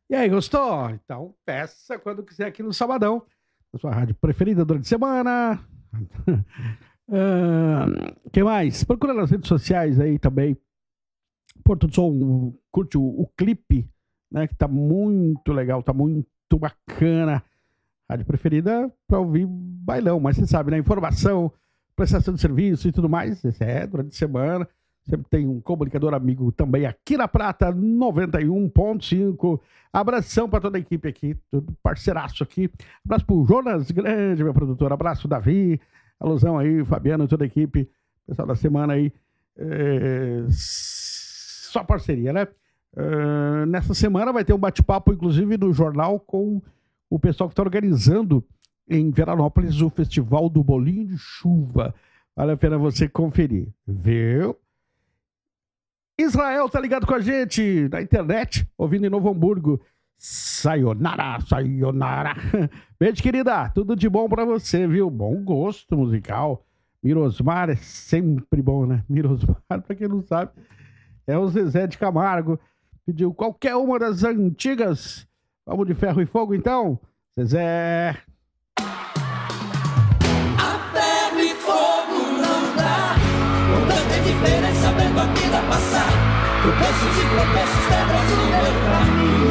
E aí, gostou? Então, peça quando quiser aqui no Sabadão, na sua rádio preferida durante a semana. Que mais? Procura nas redes sociais aí também. Porto do Som, curte o clipe, né? Que tá muito legal, tá muito bacana. Rádio preferida para ouvir bailão, mas você sabe, né? Informação, prestação de serviço e tudo mais. Durante a semana. Sempre tem um comunicador amigo também aqui na Prata 91.5. Abração para toda a equipe aqui, tudo parceiraço aqui. Abraço pro Jonas Grande, meu produtor. Abraço, Davi. Alusão aí, Fabiano, toda a equipe. Pessoal da semana aí. Só parceria, né? Nessa semana vai ter um bate-papo, inclusive, no jornal com o pessoal que está organizando em Veranópolis o Festival do Bolinho de Chuva. Vale a pena você conferir, viu? Israel tá ligado com a gente na internet, ouvindo em Novo Hamburgo. Sayonara, sayonara. Beijo, querida. Tudo de bom pra você, viu? Bom gosto musical. Mirosmar é sempre bom, né? Mirosmar, pra quem não sabe, é o Zezé de Camargo. Pediu qualquer uma das antigas. Vamos de Ferro e Fogo, então? Zezé. A ferro e fogo não dá. Com tanta diferença vendo a vida passar. Tropeços e tropeços, pedras no meu caminho.